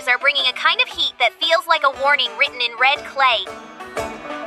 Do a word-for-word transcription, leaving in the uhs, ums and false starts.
are bringing a kind of heat that feels like a warning written in red clay.